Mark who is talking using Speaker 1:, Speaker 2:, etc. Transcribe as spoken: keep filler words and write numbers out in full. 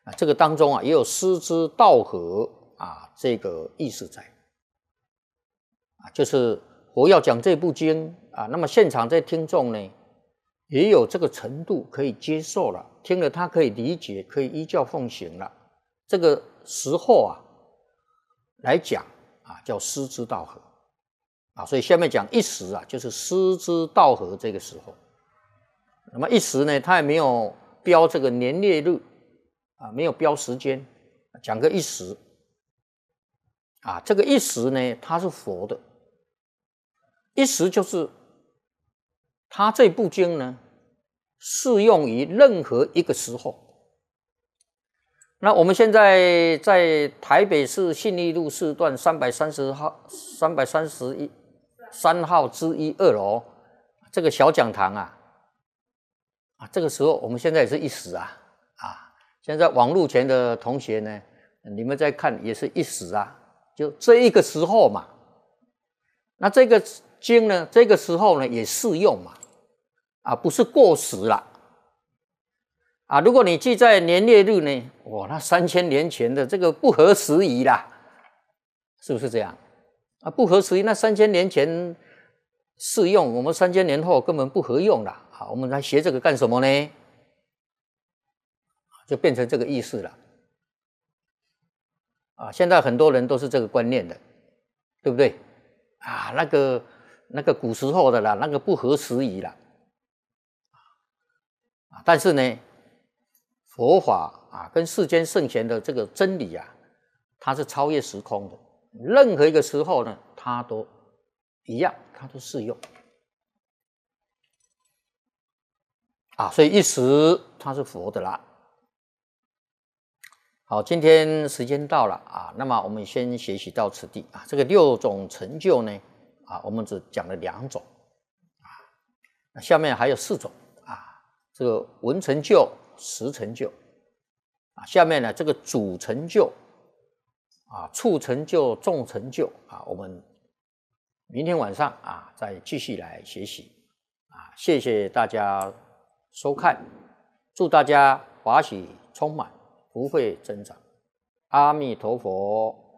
Speaker 1: 啊，这个当中啊也有师之道合啊这个意思在啊，就是佛要讲这部经啊，那么现场在听众呢也有这个程度可以接受了，听了他可以理解，可以依教奉行了。这个时候啊来讲啊叫师之道合啊，所以下面讲一时啊就是师之道合这个时候。那么一时呢，他也没有标这个年月日啊，没有标时间，讲个一时啊，这个一时呢，它是佛的，一时就是他这部经呢适用于任何一个时候。那我们现在在台北市信义路四段三百三十号三百三十一三号之一二楼这个小讲堂啊。啊，这个时候我们现在也是一时啊，啊，现在网络前的同学呢，你们在看也是一时啊，就这一个时候嘛。那这个经呢，这个时候呢也适用嘛，啊，不是过时了，啊，如果你记在年月日呢，哇，那三千年前的这个不合时宜啦，是不是这样？啊，不合时宜，那三千年前适用，我们三千年后根本不合用了。好，我们来学这个干什么呢？就变成这个意思了。啊，现在很多人都是这个观念的，对不对？啊，那个那个古时候的啦，那个不合时宜啦。啊，但是呢，佛法啊，跟世间圣贤的这个真理啊，它是超越时空的，任何一个时候呢，它都一样，它都适用。啊，所以一时它是佛的啦。好，今天时间到了啊，那么我们先学习到此地啊。这个六种成就呢，啊，我们只讲了两种啊，那下面还有四种啊，这个闻成就、识成就啊，下面呢这个主成就啊、处成就、众成就啊，我们明天晚上啊再继续来学习啊，谢谢大家收看，祝大家法喜充满，福慧增长，阿弥陀佛。